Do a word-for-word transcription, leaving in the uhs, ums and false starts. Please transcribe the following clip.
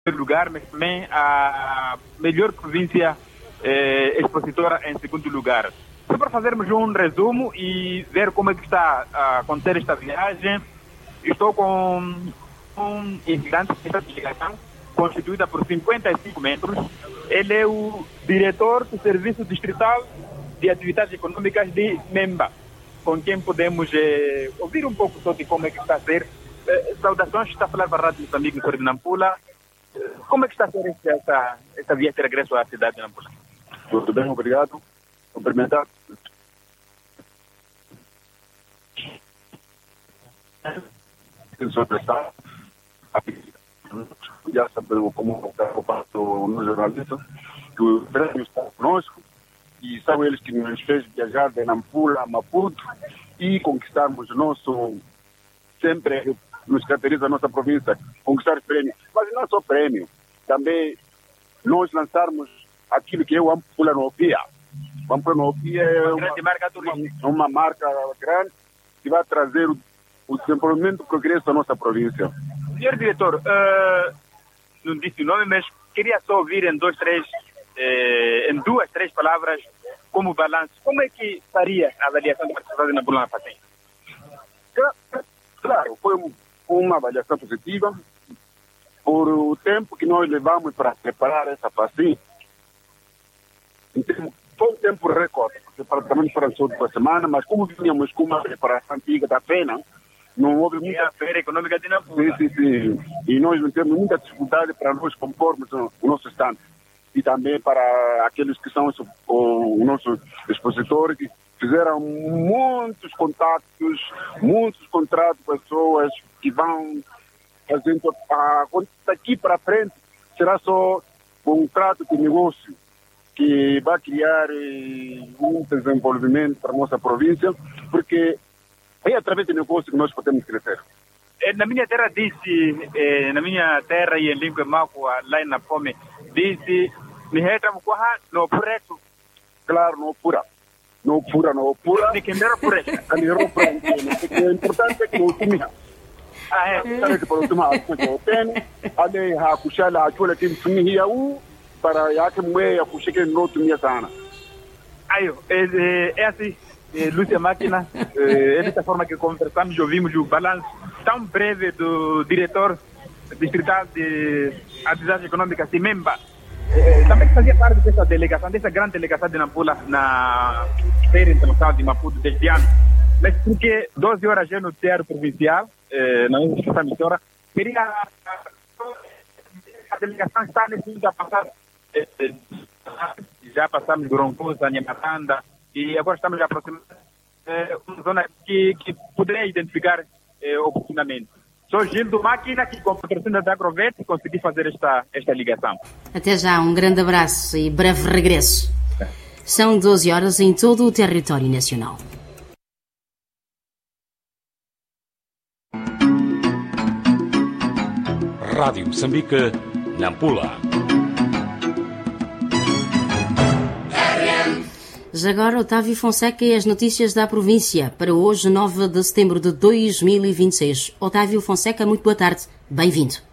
lugar, mas também a melhor província eh, expositora em segundo lugar. Só para fazermos um resumo e ver como é que está a acontecer esta viagem, estou com um integrante desta delegação, constituída por cinquenta e cinco membros. Ele é o diretor do Serviço Distrital de Atividades Econômicas de Memba, com quem podemos eh, ouvir um pouco sobre como é que está a ser. Eh, saudações, está a falar para a Rádio Moçambique, no de Nampula. Eh, como é que está a ser esta, esta viagem de regresso à cidade de Nampula? Tudo bem, obrigado. Cumprimentar. Já sabemos como está o passo no jornalista, que o prémio está conosco e são eles que nos fez viajar de Nampula a Maputo e conquistarmos o nosso, sempre nos caracteriza a nossa província, conquistar o prêmio. Mas não só prêmio, também nós lançarmos aquilo que é o Ampula Novia. O Ampula Novia é uma, uma, marca uma, uma marca grande que vai trazer o, o desenvolvimento e o progresso da nossa província. Senhor diretor, uh, não disse o nome, mas queria só ouvir em dois, três, eh, em duas, três palavras, como balanço. Como é que faria a avaliação da participação na Bula Fatem? Claro, foi um, uma avaliação positiva por o tempo que nós levamos para preparar essa Facim. Foi um tempo recorde, porque praticamente foram só duas semanas, mas como vínhamos com uma preparação antiga da pena, não houve muita... É a Feira Econômica de Nampula. Sim, sim, sim. E nós não temos muita dificuldade para nós compormos o, o nosso stand. E também para aqueles que são os, o, o nosso expositores, que fizeram muitos contatos, muitos contratos com pessoas que vão fazendo... A, daqui para frente será só um contrato de negócio que vai criar eh, um desenvolvimento para a nossa província, porque é através do negócio que nós podemos crescer. Na minha terra disse, eh, na minha terra e em língua mácua, lá na fome, disse, me retamo com a no preto. Claro, não pura. Não pura, não pura. Nem que me repure. O importante é que não comia. Ah, é? Sabe que por último, a coisa é o pene, ali a cuxala, a chula que me ria o, para já que me a cuxa que não comia sana. Aí, é, é assim. Eh, Lúcia Máquina, eh, é dessa forma que conversamos e ouvimos o balanço tão breve do diretor distrital de atividades econômicas de Memba, eh, também que fazia parte dessa delegação, dessa grande delegação de Nampula na Feira Internacional de Maputo deste ano. Mas porque doze horas é no Teatro Provincial, eh, na nossa emissora, queria a delegação está nesse dia passado, eh, já passamos Gorongosa, Nhamatanda, e agora estamos a aproximar eh, uma zona que, que poderia identificar eh, oportunamente. Sou Gildo Máquina, que com patrocínio da Agrovet consegui fazer esta, esta ligação. Até já, um grande abraço e breve regresso. São doze horas em todo o território nacional. Rádio Moçambique, Nampula. Já agora, Otávio Fonseca e as notícias da província para hoje, nove de setembro de dois mil e vinte e seis. Otávio Fonseca, muito boa tarde. Bem-vindo.